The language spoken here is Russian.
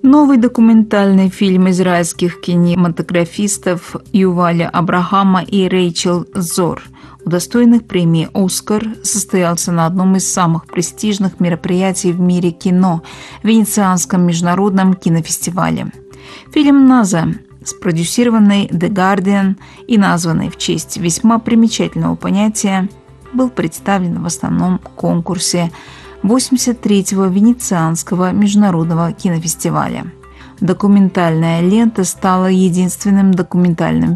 Новый документальный фильм израильских кинематографистов Юваля Абрахама и Рейчел Зор, удостоенных премии «Оскар», состоялся на одном из самых престижных мероприятий в мире кино – Венецианском международном кинофестивале. Фильм «Наза», спродюсированный The Guardian и названный в честь весьма примечательного понятия, был представлен в основном конкурсе 83-го Венецианского международного кинофестиваля. Документальная лента стала единственным документальным